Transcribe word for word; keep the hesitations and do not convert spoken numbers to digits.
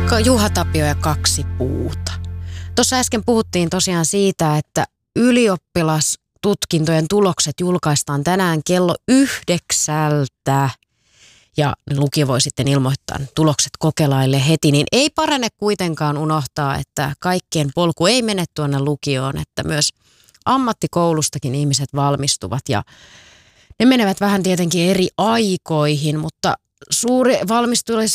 Juha Tapio ja kaksi puuta. Tuossa äsken puhuttiin tosiaan siitä, että ylioppilastutkintojen tulokset julkaistaan tänään kello yhdeksältä. Ja lukio voi sitten ilmoittaa tulokset kokelaille heti, niin ei parane kuitenkaan unohtaa, että kaikkien polku ei mene tuonne lukioon, että myös ammattikoulustakin ihmiset valmistuvat ja ne menevät vähän tietenkin eri aikoihin, mutta suuri valmistumis,